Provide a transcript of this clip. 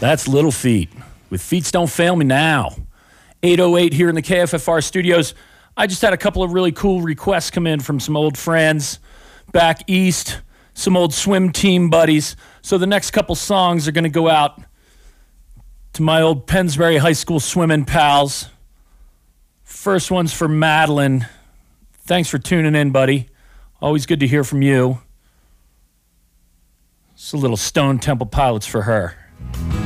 That's Little Feat with Feats Don't Fail Me Now. 8:08 here in the KFFR studios. I just had a couple of really cool requests come in from some old friends back east, some old swim team buddies. So the next couple songs are going to go out to my old Pennsbury High School swimming pals. First one's for Madeline. Thanks for tuning in, buddy. Always good to hear from you. It's a little Stone Temple Pilots for her.